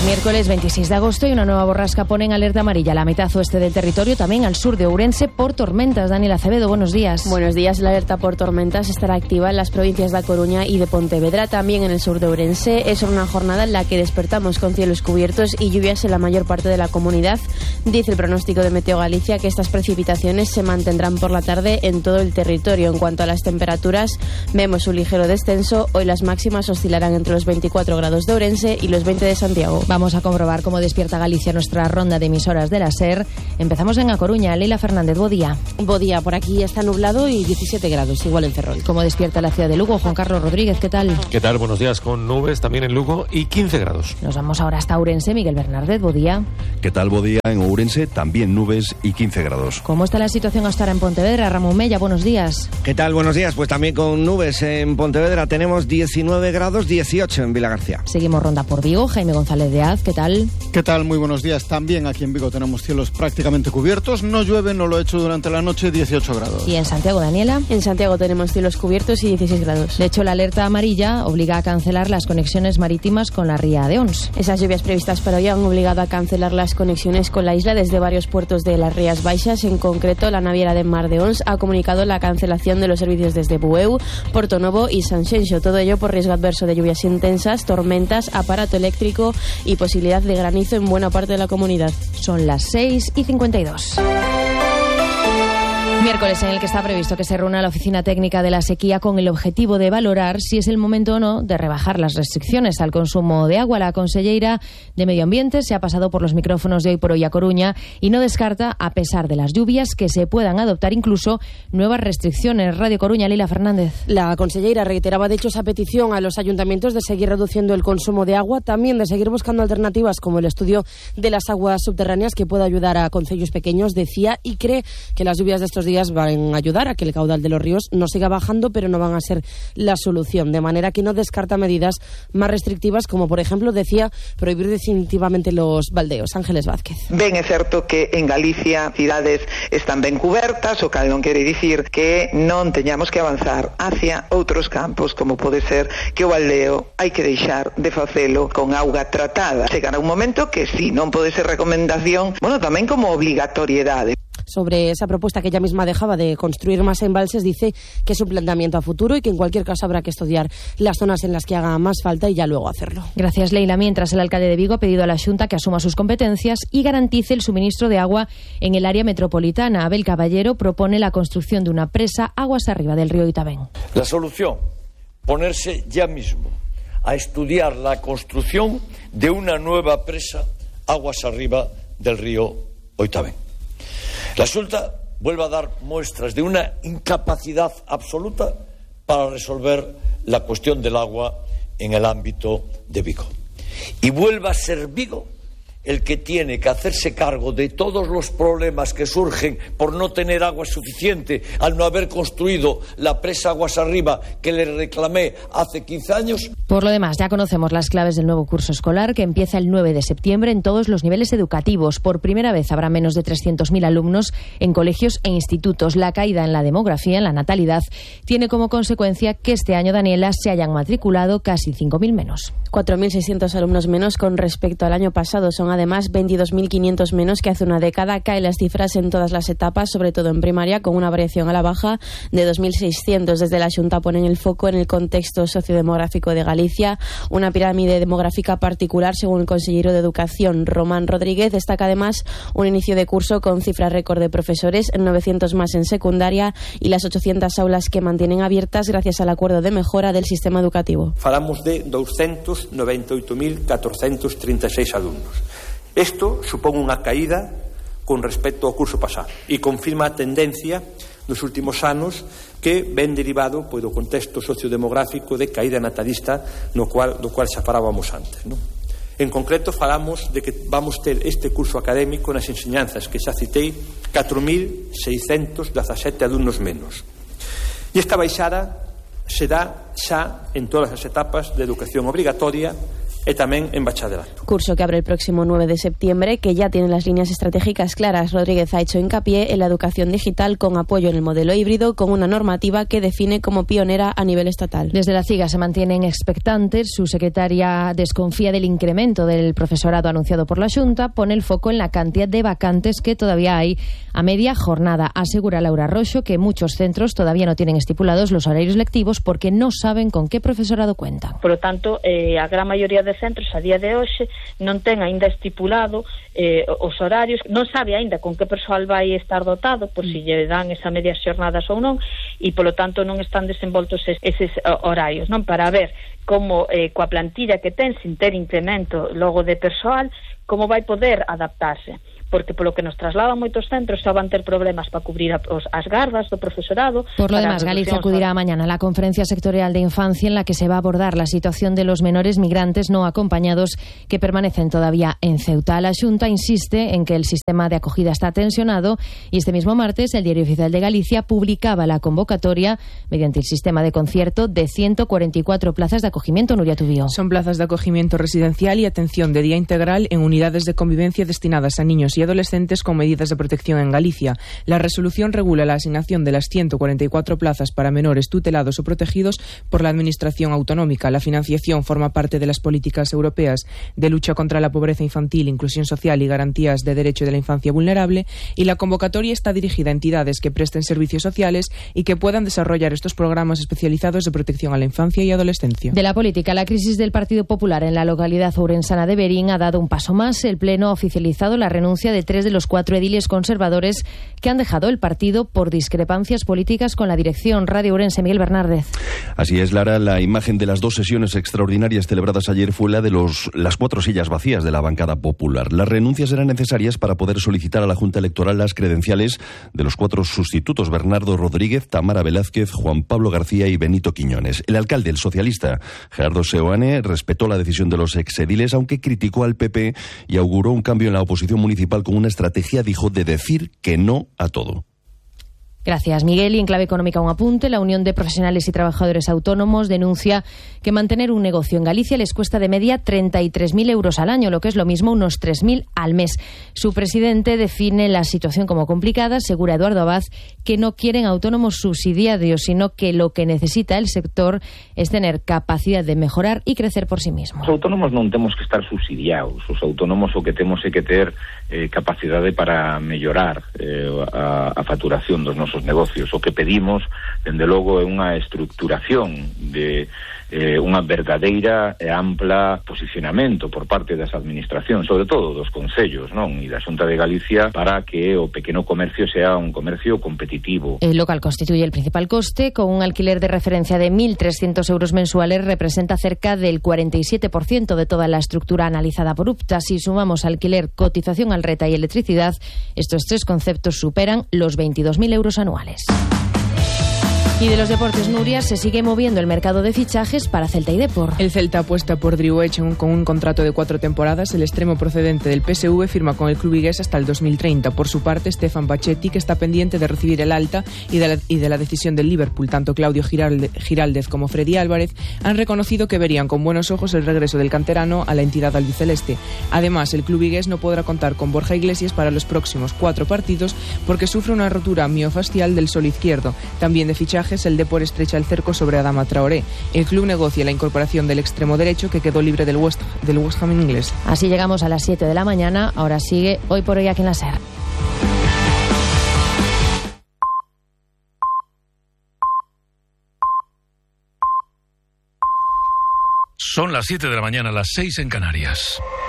Es miércoles 26 de agosto y una nueva borrasca pone en alerta amarilla la mitad oeste del territorio, también al sur de Ourense, por tormentas. Daniel Acevedo, buenos días. Buenos días. La alerta por tormentas estará activa en las provincias de A Coruña y de Pontevedra, también en el sur de Ourense. Es una jornada en la que despertamos con cielos cubiertos y lluvias en la mayor parte de la comunidad. Dice el pronóstico de Meteo Galicia que estas precipitaciones se mantendrán por la tarde en todo el territorio. En cuanto a las temperaturas, vemos un ligero descenso. Hoy las máximas oscilarán entre los 24 grados de Ourense y los 20 de Santiago. Vamos a comprobar cómo despierta Galicia nuestra ronda de emisoras de la SER. Empezamos en A Coruña. Leila Fernández, bo día. Bo día, por aquí está nublado y 17 grados, igual en Ferrol. ¿Cómo despierta la ciudad de Lugo? Juan Carlos Rodríguez, ¿qué tal? ¿Qué tal? Buenos días, con nubes también en Lugo y 15 grados. Nos vamos ahora hasta Ourense. Miguel Bernárdez, bo día. ¿Qué tal? Bo día en Ourense, también nubes y 15 grados. ¿Cómo está la situación hasta ahora en Pontevedra? Ramón Mella, buenos días. ¿Qué tal? Buenos días. Pues también con nubes en Pontevedra tenemos 19 grados, 18 en Vilagarcía. Seguimos ronda por Vigo. Jaime González de Az, ¿qué tal? ¿Qué tal? Muy buenos días. También aquí en Vigo tenemos cielos prácticamente cubiertos. No llueve, no lo ha hecho durante la noche, 18 grados. ¿Y en Santiago, Daniela? En Santiago tenemos cielos cubiertos y 16 grados. De hecho, la alerta amarilla obliga a cancelar las conexiones marítimas con la ría de Ons. Esas lluvias previstas para hoy han obligado a cancelar las conexiones con la isla desde varios puertos de las Rías Baixas. En concreto, la naviera de Mar de Ons ha comunicado la cancelación de los servicios desde Bueu, Portonovo y Sanxenxo. Todo ello por riesgo adverso de lluvias intensas, tormentas, aparato eléctrico y posibilidad de granizo en buena parte de la comunidad. Son las 6:52. Miércoles en el que está previsto que se reúna la Oficina Técnica de la Sequía con el objetivo de valorar si es el momento o no de rebajar las restricciones al consumo de agua. La conselleira de Medio Ambiente se ha pasado por los micrófonos de Hoy por Hoy a Coruña y no descarta, a pesar de las lluvias, que se puedan adoptar incluso nuevas restricciones. Radio Coruña, Leila Fernández. La conselleira reiteraba de hecho esa petición a los ayuntamientos de seguir reduciendo el consumo de agua, también de seguir buscando alternativas como el estudio de las aguas subterráneas que pueda ayudar a concellos pequeños, decía, y cree que las lluvias de estos días van a ayudar a que el caudal de los ríos no siga bajando, pero no van a ser la solución, de manera que no descarta medidas más restrictivas como, por ejemplo, decía, prohibir definitivamente los baldeos. Ángeles Vázquez. Ben é certo que en Galicia cidades están ben cubertas, o cal non quere dicir que non teñamos que avanzar hacia outros campos, como pode ser que o baldeo hai que deixar de facelo con auga tratada. Chegará un momento que sí, non pode ser recomendación, tamén como obligatoriedade. Sobre esa propuesta que ella misma dejaba de construir más embalses, dice que es un planteamiento a futuro y que en cualquier caso habrá que estudiar las zonas en las que haga más falta y ya luego hacerlo. Gracias, Leila. Mientras, el alcalde de Vigo ha pedido a la Xunta que asuma sus competencias y garantice el suministro de agua en el área metropolitana. Abel Caballero propone la construcción de una presa aguas arriba del río Oitavén. La solución, ponerse ya mismo a estudiar la construcción de una nueva presa aguas arriba del río Oitavén. La Xunta vuelve a dar muestras de una incapacidad absoluta para resolver la cuestión del agua en el ámbito de Vigo. Y vuelve a ser Vigo el que tiene que hacerse cargo de todos los problemas que surgen por no tener agua suficiente al no haber construido la presa aguas arriba que le reclamé hace 15 años. Por lo demás, ya conocemos las claves del nuevo curso escolar que empieza el 9 de septiembre en todos los niveles educativos. Por primera vez habrá menos de 300.000 alumnos en colegios e institutos. La caída en la demografía, en la natalidad, tiene como consecuencia que este año, Daniela, se hayan matriculado casi 5.000 menos. 4.600 alumnos menos con respecto al año pasado. Son además 22.500 menos que hace una década. Caen las cifras en todas las etapas, sobre todo en primaria, con una variación a la baja de 2.600. Desde la Xunta ponen el foco en el contexto sociodemográfico de Galicia. Una pirámide demográfica particular, según el consejero de Educación, Román Rodríguez. Destaca además un inicio de curso con cifra récord de profesores, 900 más en secundaria y las 800 aulas que mantienen abiertas gracias al acuerdo de mejora del sistema educativo. Falamos de 298.436 alumnos. Isto supón unha caída con respecto ao curso pasado e confirma a tendencia dos últimos anos que ven derivado do contexto sociodemográfico de caída natalista do cual xa falábamos antes, non? En concreto, falamos de que vamos ter este curso académico nas enseñanzas que xa citei 4.617 alumnos menos. E esta baixada se dá xa en todas as etapas de educación obrigatoria e tamén en bachillerato. Curso que abre el próximo 9 de septiembre, que ya tiene las líneas estratégicas claras. Rodríguez ha hecho hincapié en la educación digital con apoyo en el modelo híbrido, con una normativa que define como pionera a nivel estatal. Desde la CIGA se mantienen expectantes. Su secretaria desconfía del incremento del profesorado anunciado por la Xunta. Pone el foco en la cantidad de vacantes que todavía hay a media jornada. Asegura Laura Roxo que muchos centros todavía no tienen estipulados los horarios lectivos porque no saben con qué profesorado cuentan. Por lo tanto, a gran maioría de centros a día de hoxe non ten aínda estipulado os horarios, non sabe aínda con que persoal vai estar dotado, por si lle dan esa medias xornadas ou non, e polo tanto non están desenvoltos eses horarios, non, para ver como coa plantilla que ten, sin ter incremento logo de persoal, como vai poder adaptarse. Porque polo que nos trasladan moitos centros xa van ter problemas para cubrir as gardas do profesorado. Por lo demás, Galicia acudirá mañana a la Conferencia Sectorial de Infancia en la que se va a abordar la situación de los menores migrantes no acompañados que permanecen todavía en Ceuta. La Xunta insiste en que el sistema de acogida está tensionado y este mismo martes el Diario Oficial de Galicia publicaba la convocatoria mediante el sistema de concierto de 144 plazas de acogimiento. Nuria Tubío. Son plazas de acogimiento residencial y atención de día integral en unidades de convivencia destinadas a niños y adolescentes con medidas de protección en Galicia. La resolución regula la asignación de las 144 plazas para menores tutelados o protegidos por la Administración autonómica. La financiación forma parte de las políticas europeas de lucha contra la pobreza infantil, inclusión social y garantías de derecho de la infancia vulnerable, y la convocatoria está dirigida a entidades que presten servicios sociales y que puedan desarrollar estos programas especializados de protección a la infancia y adolescencia. De la política, la crisis del Partido Popular en la localidad ourensana de Berín ha dado un paso más. El Pleno ha oficializado la renuncia de 3 de los 4 ediles conservadores que han dejado el partido por discrepancias políticas con la dirección. Radio Ourense, Miguel Bernárdez. Así es, Lara. La imagen de las 2 sesiones extraordinarias celebradas ayer fue la de las 4 sillas vacías de la bancada popular. Las renuncias eran necesarias para poder solicitar a la Junta Electoral las credenciales de los 4 sustitutos: Bernardo Rodríguez, Tamara Velázquez, Juan Pablo García y Benito Quiñones. El alcalde, el socialista Gerardo Seoane, respetó la decisión de los exediles, aunque criticó al PP y auguró un cambio en la oposición municipal con una estrategia, dijo, de decir que no a todo. Gracias, Miguel. Y en clave económica un apunte. La Unión de Profesionales y Trabajadores Autónomos denuncia que mantener un negocio en Galicia les cuesta de media 33.000 euros al año, lo que es lo mismo unos 3.000 al mes. Su presidente define la situación como complicada. Asegura Eduardo Abad que no quieren autónomos subsidiarios, sino que lo que necesita el sector es tener capacidad de mejorar y crecer por sí mismo. Os autónomos non temos que estar subsidiados. Os autónomos o que temos é que ter capacidade para mellorar a facturación dos nosos negocios. O que pedimos, dende logo, é unha estructuración de unha verdadeira e ampla posicionamento por parte das administracións, sobre todo dos concellos, non, e da Xunta de Galicia, para que o pequeno comercio sea un comercio competitivo. El local constituye el principal coste. Con un alquiler de referencia de 1.300 euros mensuales representa cerca del 47% de toda la estructura analizada por UPTA. Si sumamos alquiler, cotización al reta y electricidad, estos 3 conceptos superan los 22.000 euros anuales. Y de los deportes, Nuria, se sigue moviendo el mercado de fichajes para Celta y Depor. El Celta apuesta por Driouech con un contrato de 4 temporadas. El extremo procedente del PSV firma con el club vigués hasta el 2030. Por su parte, Stefan Pachetti, que está pendiente de recibir el alta y de la decisión del Liverpool. Tanto Claudio Giraldez como Freddy Álvarez han reconocido que verían con buenos ojos el regreso del canterano a la entidad albiceleste. Además, el club vigués no podrá contar con Borja Iglesias para los próximos 4 partidos porque sufre una rotura miofascial del solo izquierdo. También de fichajes, el Depor estrecha el cerco sobre Adama Traoré. El club negocia la incorporación del extremo derecho que quedó libre del West Ham inglés. Así llegamos a las 7 de la mañana. Ahora sigue Hoy por Hoy aquí en la SER. Son las 7 de la mañana, las 6 en Canarias.